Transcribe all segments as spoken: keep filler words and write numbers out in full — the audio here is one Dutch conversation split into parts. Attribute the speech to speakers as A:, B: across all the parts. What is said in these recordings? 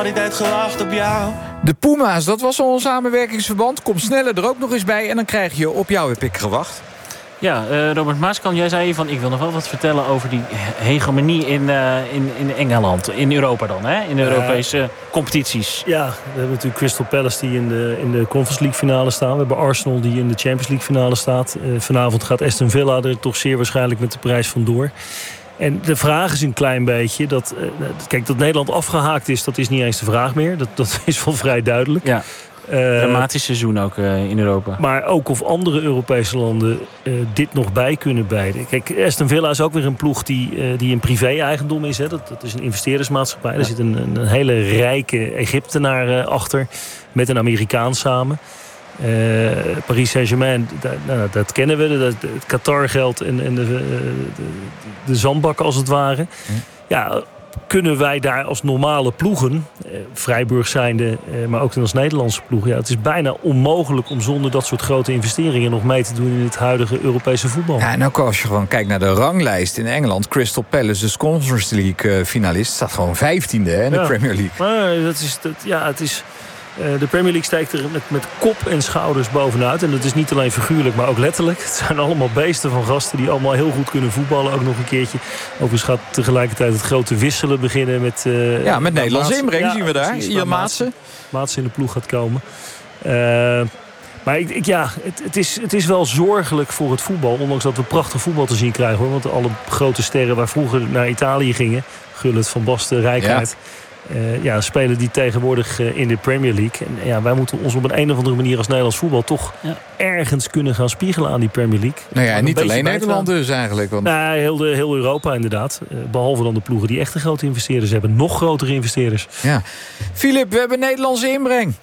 A: Die tijd gewacht op jou.
B: De Puma's, dat was al een samenwerkingsverband. Kom sneller er ook nog eens bij en dan krijg je Op jou heb ik gewacht.
C: Ja, uh, Robert Maaskant, jij zei van ik wil nog wel wat vertellen over die hegemonie in, uh, in, in Engeland. In Europa dan, hè? In de Europese uh, competities.
D: Ja, we hebben natuurlijk Crystal Palace die in de, in de Conference League finale staan. We hebben Arsenal die in de Champions League finale staat. Uh, vanavond gaat Aston Villa er toch zeer waarschijnlijk met de prijs vandoor. En de vraag is een klein beetje dat... Uh, kijk, dat Nederland afgehaakt is, dat is niet eens de vraag meer. Dat, dat is wel vrij duidelijk.
C: Ja. Uh, Dramatisch seizoen ook uh, in Europa.
D: Maar ook of andere Europese landen uh, dit nog bij kunnen bijden. Kijk, Aston Villa is ook weer een ploeg die, uh, die een privé-eigendom is. Hè. Dat, dat is een investeerdersmaatschappij. Ja. Er zit een, een hele rijke Egyptenaar uh, achter. Met een Amerikaan samen. Uh, Paris Saint-Germain, dat, nou, dat kennen we. Dat, het Qatar-geld en, en de, de, de zandbak als het ware. Hm. Ja... Kunnen wij daar als normale ploegen, eh, Freiburg zijnde, eh, maar ook als Nederlandse ploeg... Ja, het is bijna onmogelijk om zonder dat soort grote investeringen nog mee te doen in het huidige Europese voetbal.
B: Ja, en ook als je gewoon kijkt naar de ranglijst in Engeland... Crystal Palace, de Conference League finalist, staat gewoon vijftiende hè, in de
D: ja.
B: Premier League.
D: Maar dat is, dat, ja, het is... Uh, de Premier League steekt er met, met kop en schouders bovenuit. En dat is niet alleen figuurlijk, maar ook letterlijk. Het zijn allemaal beesten van gasten die allemaal heel goed kunnen voetballen. Ook nog een keertje. Overigens gaat tegelijkertijd het grote wisselen beginnen. Met, uh,
B: ja, met Nederlandse inbreng
D: ja,
B: zien we daar.
D: Precies,
B: Ian Maatsen.
D: Maatsen in de ploeg gaat komen. Uh, maar ik, ik, ja, het, het, is, het is wel zorgelijk voor het voetbal. Ondanks dat we prachtig voetbal te zien krijgen. Hoor. Want alle grote sterren waar vroeger naar Italië gingen. Gullit, Van Basten, Rijkaard... Ja. Uh, ja, spelen die tegenwoordig uh, in de Premier League. En ja, wij moeten ons op een, een of andere manier als Nederlands voetbal... toch ja. ergens kunnen gaan spiegelen aan die Premier League.
B: Nou ja, niet alleen Nederland dus eigenlijk. Want...
D: Nou, heel, de, heel Europa inderdaad. Uh, behalve dan de ploegen die echt grote investeerders hebben. Nog grotere investeerders.
B: Ja. Filip, we hebben Nederlandse inbreng.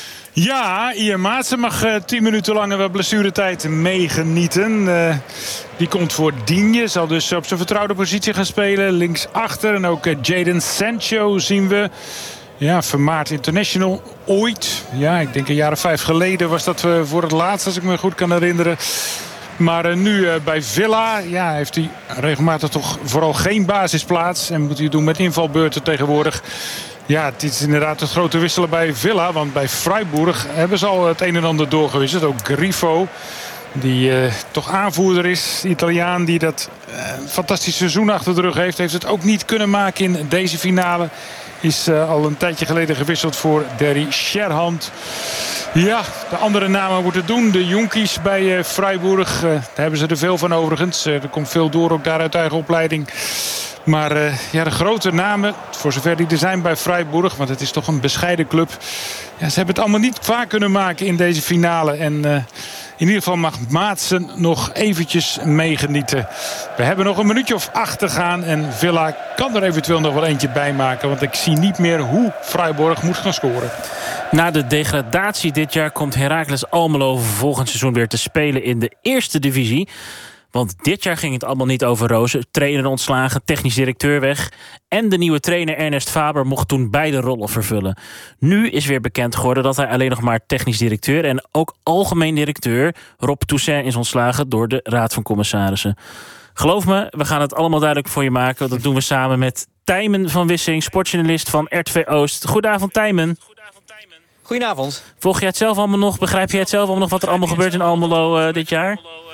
E: Ja, Ian Maatsen mag uh, tien minuten lang we blessuretijd meegenieten. Uh, die komt voor Digne. Zal dus op zijn vertrouwde positie gaan spelen. Linksachter. En ook uh, Jadon Sancho zien we. Ja, Vermaard International. Ooit. Ja, ik denk een jaar of vijf geleden was dat uh, voor het laatst, als ik me goed kan herinneren. Maar uh, nu uh, bij Villa ja, heeft hij regelmatig toch vooral geen basisplaats. En moet hij doen met invalbeurten tegenwoordig. Ja, het is inderdaad het grote wisselen bij Villa. Want bij Freiburg hebben ze al het een en ander doorgewisseld. Ook Grifo, die uh, toch aanvoerder is. Italiaan die dat uh, fantastische seizoen achter de rug heeft. Heeft het ook niet kunnen maken in deze finale. Is uh, al een tijdje geleden gewisseld voor Derry Sherhand. Ja, de andere namen moeten doen. De jonkies bij uh, Freiburg. Uh, daar hebben ze er veel van overigens. Uh, er komt veel door ook daar uit eigen opleiding. Maar uh, ja, de grote namen, voor zover die er zijn bij Freiburg... want het is toch een bescheiden club... Ja, ze hebben het allemaal niet vaak kunnen maken in deze finale. En uh, in ieder geval mag Maatsen nog eventjes meegenieten. We hebben nog een minuutje of acht te gaan... en Villa kan er eventueel nog wel eentje bij maken... want ik zie niet meer hoe Freiburg moet gaan scoren.
C: Na de degradatie dit jaar komt Heracles Almelo volgend seizoen weer te spelen in de eerste divisie. Want dit jaar ging het allemaal niet over rozen. Trainer ontslagen, technisch directeur weg. En de nieuwe trainer Ernest Faber mocht toen beide rollen vervullen. Nu is weer bekend geworden dat hij alleen nog maar technisch directeur... en ook algemeen directeur Rob Toussaint is ontslagen door de Raad van Commissarissen. Geloof me, we gaan het allemaal duidelijk voor je maken. Dat doen we samen met Tijmen van Wissing, sportjournalist van R T V Oost. Goedenavond, Tijmen.
F: Goedenavond.
C: Volg jij het zelf allemaal nog? Begrijp jij het zelf allemaal nog wat er allemaal gebeurt in Almelo uh, dit jaar?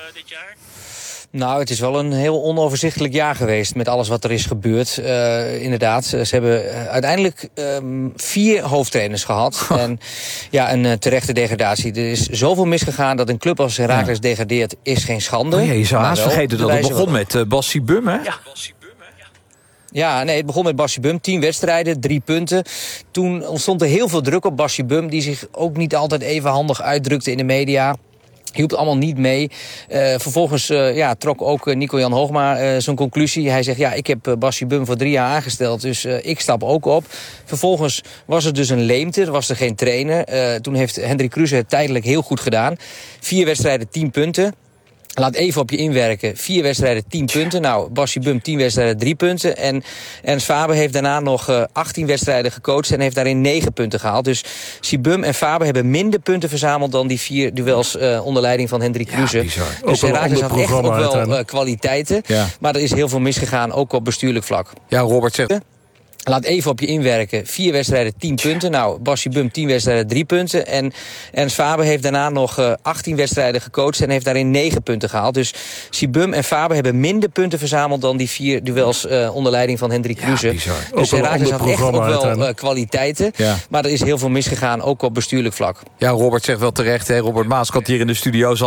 F: Nou, het is wel een heel onoverzichtelijk jaar geweest met alles wat er is gebeurd. Uh, inderdaad, ze hebben uh, uiteindelijk um, vier hoofdtrainers gehad. En ja, een uh, terechte degradatie. Er is zoveel misgegaan dat een club als Heracles ja. degradeert is geen schande.
B: Oh ja, je zou haast vergeten dat het begon met uh, Bassi Bum, hè?
F: Ja. Ja, nee, het begon met Bassi Bum. Tien wedstrijden, drie punten. Toen ontstond er heel veel druk op Bassi Bum... die zich ook niet altijd even handig uitdrukte in de media... hielp allemaal niet mee. Uh, vervolgens uh, ja, trok ook Nico-Jan Hoogma uh, zijn conclusie. Hij zegt, ja, ik heb uh, Bassi Bum voor drie jaar aangesteld, dus uh, ik stap ook op. Vervolgens was het dus een leemte, er was er geen trainer. Uh, toen heeft Hendrik Kruse het tijdelijk heel goed gedaan. Vier wedstrijden, tien punten. Laat even op je inwerken. Vier wedstrijden, tien punten. Nou, Bassi Bum, tien wedstrijden, drie punten. En Ernst Faber heeft daarna nog uh, achttien wedstrijden gecoacht... en heeft daarin negen punten gehaald. Dus Sibum en Faber hebben minder punten verzameld... dan die vier duels uh, onder leiding van Hendrik Kruse. Ja, dus Heracles had echt ook wel uh, kwaliteiten. Ja. Maar er is heel veel misgegaan, ook op bestuurlijk vlak.
B: Ja, Robert zegt...
F: Laat even op je inwerken. Vier wedstrijden, tien punten. Nou, Basje Bum, tien wedstrijden, drie punten. En Ernst Faber heeft daarna nog uh, achttien wedstrijden gecoacht... en heeft daarin negen punten gehaald. Dus Sibum en Faber hebben minder punten verzameld... dan die vier duels uh, onder leiding van Hendrik Kruse.
B: Ja, bizar.
F: Dus Heracles had echt ook wel uh, kwaliteiten.
B: Ja.
F: Maar er is heel veel misgegaan, ook op bestuurlijk vlak.
B: Ja, Robert zegt wel terecht, hè. Robert Maaskant hier in de studio...